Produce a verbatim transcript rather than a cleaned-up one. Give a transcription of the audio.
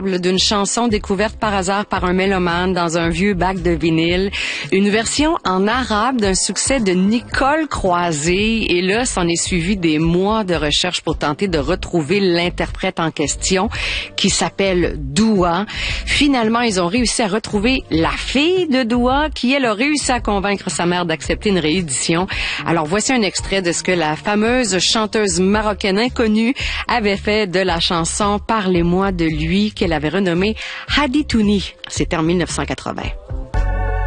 incroyable d'une chanson découverte par hasard par un mélomane dans un vieux bac de vinyle. Une version en arabe d'un succès de Nicole Croisé. Et là, s'en est suivi des mois de recherche pour tenter de retrouver l'interprète en question, qui s'appelle Doua. Finalement, ils ont réussi à retrouver la fille de Doua, qui, elle, a réussi à convaincre sa mère d'accepter une réédition. Alors, voici un extrait de ce que la fameuse chanteuse marocaine inconnue avait fait de la chanson « Parlez-moi de lui » qu'elle avait renommée Hadi Touni. C'était en mille neuf cent quatre-vingts.